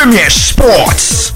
Premier Sports.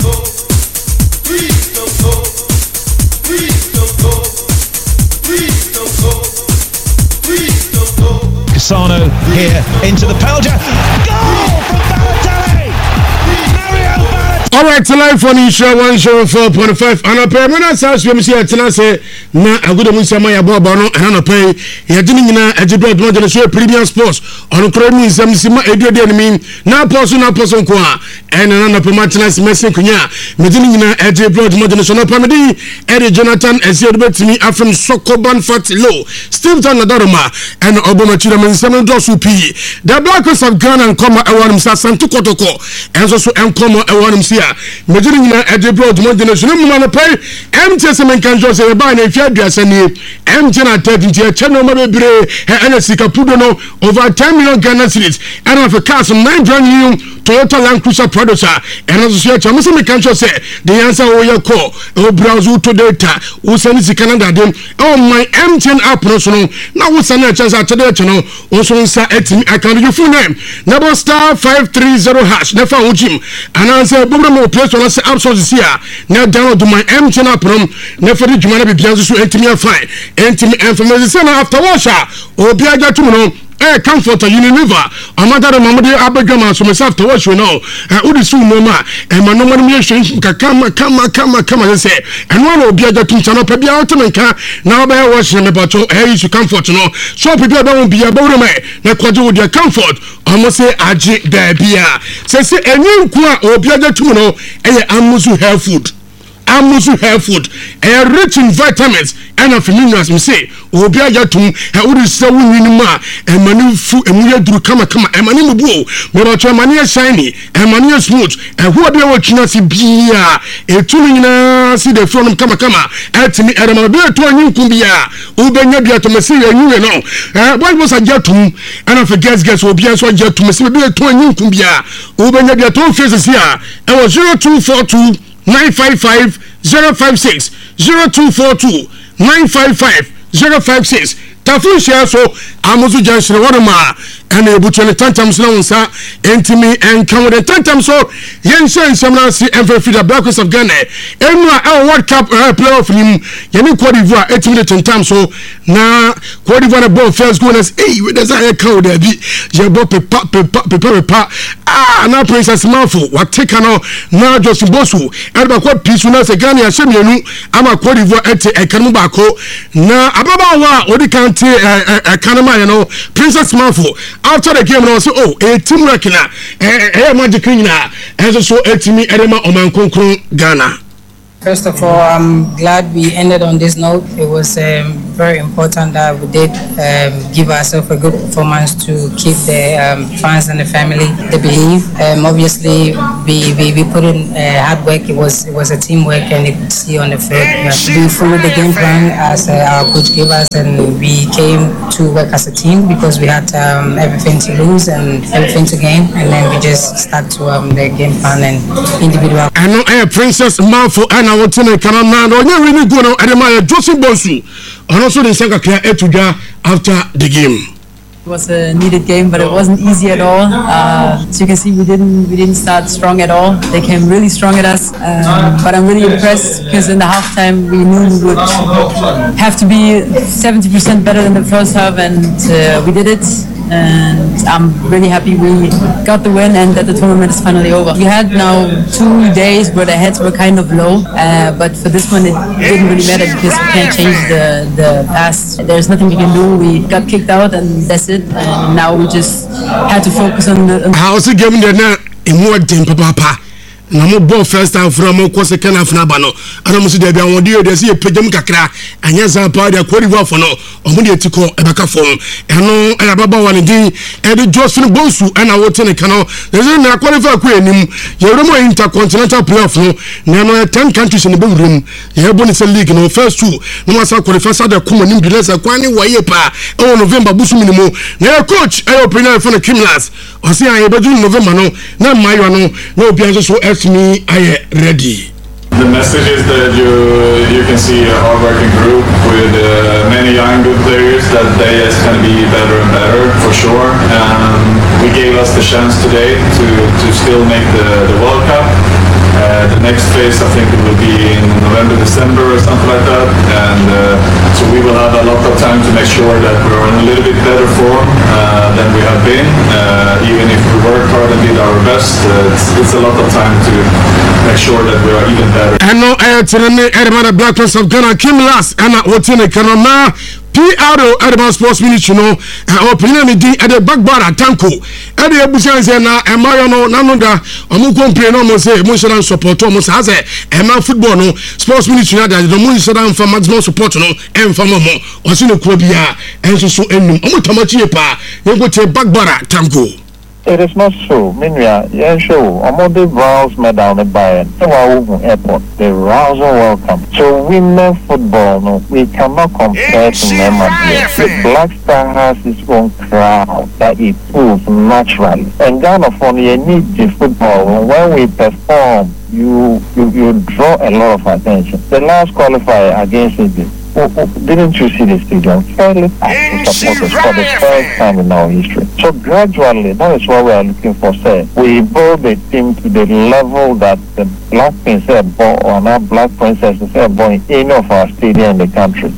Cassano here into the penalty. Goal from Balotelli! Mario Balotelli! Alright, live on Isha 104.5. And a permanent house, we see at Tenase. Na agudo munsama ya bo no ana pay ya dini nyina ajido admo de so Premier Sports on kroni nsam eduade enimi na poso nko a ena na pema tenase mesen kunya me dini nyina ajido admo de so na pamedi Eddie Jonathan Ezio betimi afem Sokoban Fatilo Steve Tanadoroma and Obama Chira mensam do so pi the Blackers of Ghana and come awanum sa santu kotoko enso so enkomo awanum sia me dini nyina ajido admo de so na na pay MTS men kan jo se ba na aduasani MTN attention to channel mabebre and sika pudo no over 10 million Ghana cedis and of a cars 9 brand new Toyota Land Cruiser producer and also chama me can say the answer o your call o browse to data o send sika na dem oh my MTN app no so na wo send a chance at the channel o so nsa etimi account your full name number *530# na fa ujim and answer bumra mo place on say app so this year na download my MTN app no na for the jumana be bianzo so etimi fine etimi information say na after wash obi aga tumu no comfort Unilever amada mamade abegama so myself to watch you know udi su no ma ma no mo me hwe kama say and one obi aga tum chano pa bia otemenka na oba watch me bato you comfort no so people don bia bawre me na kwaje wo dia comfort almost say age da bia say enyi nku a obi aga tum no amuzu health food rich in vitamins and of minerals me say obi ayatum uri se wunni ma emani fu emuye duru kama emani mubu me ba cho emani shiny emani smooth hu obi wa twina si bia etunu nyina si de from kama etimi erema be to anyi nku bia ubenya bia to me say anyi no boy boss ajatum and of guess obi an so ajatum se be to anyi nku bia ubenya bia to face si a 0242 955 056 0242 955 056 Tafun share so amuzu junction wadama and ebuchene tantams na unsa entimi enkan the tantam so yense nsamna si every the Blackers of Ghana enu World Cup playoff nim yeni Cote d'Ivoire etimi the tantam so na Cote d'Ivoire ball first goal as we there's a count there bi je bo pepa na Princess Mafo what take no na Joseph Bosu and ba kwa pisu na se Ghana ya shemienu ama Cote d'Ivoire ete ekanu bako na ababa wa odi kan Kanama, you know, Princess Mafo. After the game, I say, a team working magic and so a team Edema Oman Konkron Ghana. First of all, I'm glad we ended on this note. It was very important that we did give ourselves a good performance to keep the fans and the family they believe. Obviously, we put in hard work. It was a teamwork, and you could see on the field. We followed the game plan as our coach gave us, and we came to work as a team because we had everything to lose and everything to gain, and then we just stuck to the game plan and individual. I know Princess Mafo and I want to make an really good at Joseph Bosu and also the second clear after the game. It was a needed game, but it wasn't easy at all. So you can see we didn't start strong at all. They came really strong at us, but I'm really impressed because in the halftime we knew we would have to be 70% better than the first half, and we did it. And I'm really happy we got the win and that the tournament is finally over. We had now 2 days where the heads were kind of low, but for this one it didn't really matter because we can't change the past. There's nothing we can do. We got kicked out and that's it. And now we just had to focus on the... How's it going there? Papa. Na mo ball first time from ko second half na ba no ana mo so da bia won dey dey say pejam kakra anya za pa dey Cote d'Ivoire for no o mo dey tiko e baka form eno e baba wan din e dey Joseph Bosu ana wote ne kano dey na qualify ko enim ye romo intercontinental playoff no na no 10 countries in the room ye bonus league no first two no masa qualify sa dey come nim bilesa kwani waye pa e November busu minimo na coach e opener for the Kimlas o say an e bedu November no na mayo no na obi anso so me I ready. The message is that you can see a hard-working group with many young good players that they is going to be better and better for sure. We gave us the chance today to still make the World Cup. The next phase, I think it will be in November, December or something like that, and so we will have a lot of time to make sure that we're in a little bit better form than we have been. Even if we work hard and did our best, it's a lot of time to make sure that we are even better. And now I Black Prince of Ghana Kim Last and what's in the Canada PRO Edema Sports Ministry no opinion di at the Bagbara Tanko at the Abusian na Emayo Nanoda omu complain no say emotional support almost has a football no sports ministry that the money sadan for maximum support no em for mo osi no kuro bia enso so enum omu tamachi pa yego te Bagbara Tanko. It is not so. Minria, yeah, sure. I'm the Rouse medal in Bayern. Airport. The Rouse are welcome. So women football, no, we cannot compare to men. The Black Star has its own crowd that it proves naturally. And Ghana for you need the football. When we perform, you draw a lot of attention. The last qualifier against it. Didn't you see the stadium fairly packed supporters for the first time in our history? So gradually, that is what we are looking for. Say, we build the team to the level that the Black Princess born or not Black Princesses are born in any of our stadium in the country.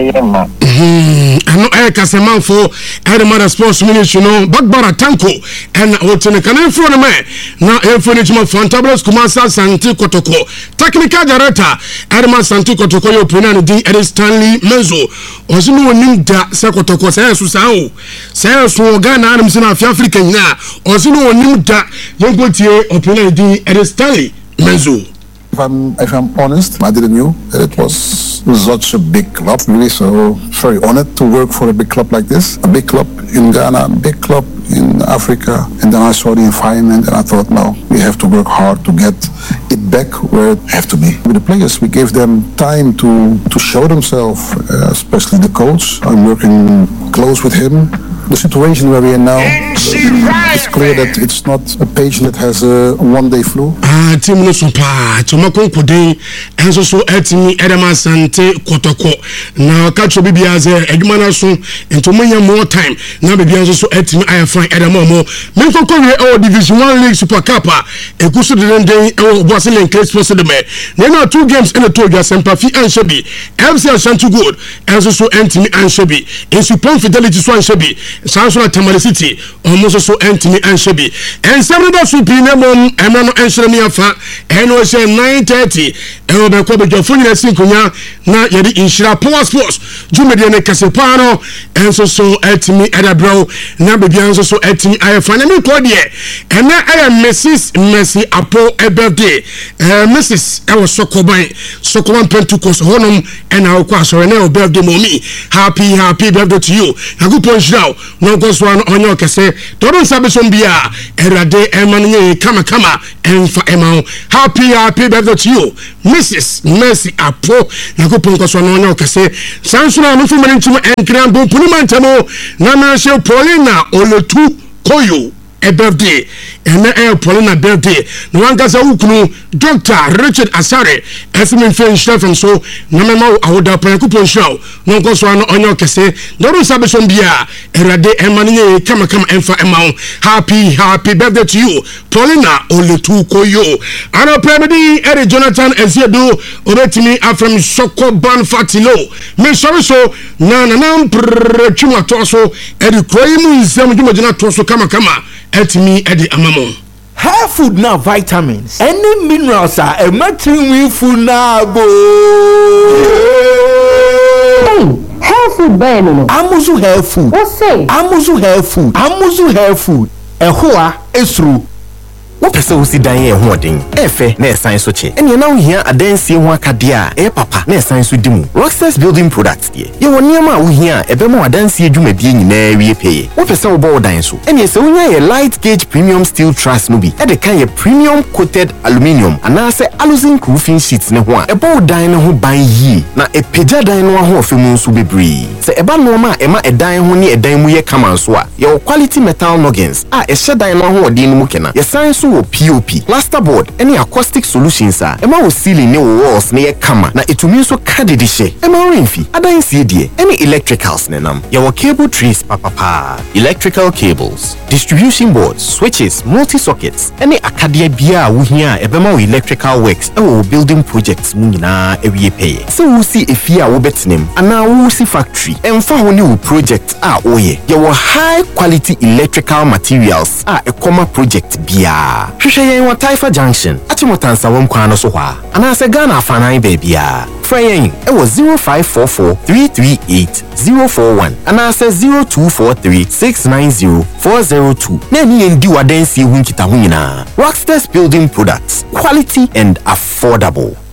I know I can say man for Edema Sports Ministry, no, Bagbara Tanko, and what's in the canal for the man. Now, information Fantabulous Kumasa Santi Kotoko, Technical Director, Edema Santi Kotoko, your Punani, Eddie Stanley Menzo, Osino Nimda Sakotoko, Sayasao, Sayasu Ghana, Adams in African, Osino Nimda, Young Potier, Opinadi, Eddie Stanley Menzo. If I'm honest, I didn't know that it was such a big club, really, so very honored to work for a big club like this. A big club in Ghana, a big club in Africa, and then I saw the environment and I thought, no, we have to work hard to get it back where it have to be. With the players, we gave them time to show themselves, especially the coach. I'm working close with him. The situation where we are now, it's clear that it's not a patient that has a one-day flu. Team no super. Tomako kode enso so etimi Edema Sante Kotoko. Na kacho bibi aze edumana so entomo nya more time. Na bibi enso so etimi ayafan Edema mo. Men kokore e Division 1 League Super Cup ekuso de den e Boston Case Sports de me. Na 2 games in the Toga Sempafi Anshabi. FC Ashanti Gold enso so entimi Anshabi. Insupon Fidelity so Anshabi. Sanso Tamale City almost so entimi Anshabi. And some of us mom emano enshiremi afa eno se 9:30 e be ko be jofuni na sinkunya na yedi inshira Power Sports jumede ne kasepano enso so etimi edabro na be bianso so etimi ayefa na me ko de e na aya Messi Apo birthday Mrs. e was Sokoban Pentecost honom e na okwa so na birthday mommy happy birthday to you na good point now no go so onyo kese don't sabe so bia erade emanye kama enfa emao happy birthday to you Mrs. Mercy Apo na go pon ko so onyo kese sansuna no fumani nchimo enkran bo punimantamo na na she Paulina Olotu Koyo a birthday and na Paulina birthday no one kasa ukunu Dr. Richard Asare esmin fen Stephen so na mema awoda pan ku pon show no go so onyo kese don't sabe so bia erade emanye kama enfa emao happy birthday to you Paulina Olotu Koyo ana premedi Eric Jonathan Eziedu obetimi afram Sokoban Fatilo me so na twuma toso Eric Kroimu nsem dwumagina toso kama etimi edi amamo hair food now vitamins any minerals are emerging food now bo hair food no Amuzu hair food what say Amuzu hair food ehoa esru what person who see dan ye hoden efe na esan so che ene na ohia adansie ho akade a papa na esan so dimu Rockstars building products ye ye woniema ohia ebemo adansie dwumadie nyina wie peye what person wo bo dan so ene se wonya ye light gauge premium steel truss no bi e de kan ye premium coated aluminium anase aluzinc roofing sheets ne ho a ebo dan ne ho ban yi na epeja dan no ho ofemu so bebre se eba no ma ema edan ho ne edan mu ye kama so a ye quality metal noggins a ehye dan no ho odin mu kena ye san so ɛwɔ POP, plasterboard, ɛne acoustic solutions a ɛma wɔ ceiling ne wɔ walls ne yɛ kama na etumi nso ka dede hyɛ ɛma renfi adansie deɛ ɛne electricals ne nam yɛwɔ cable trays papapa electrical cables, distribution boards, switches, multi-sockets, ɛne akadeɛ bia a wohia a ɛbɛma wɔ electrical works ɛwɔ building projects mu nyinaa ɛwie pɛyɛ sɛ wosi efie a wobɛtenem anaa wosi factory ɛmfa ho ne wo project a woyɛ yɛwɔ high quality electrical materials a ɛkɔma project bia hwehwɛ yɛn wɔ Taifa Junction Achimotansawom kwan no so hɔ a anaasɛ Ghana afanan baabia frɛ yɛn ɛwɔ 0544 338 041 anaasɛ 0243 690 402 na ɛne yɛn di wadansie ho nkitaho nyinaa Rockstars Building Products, quality and affordable.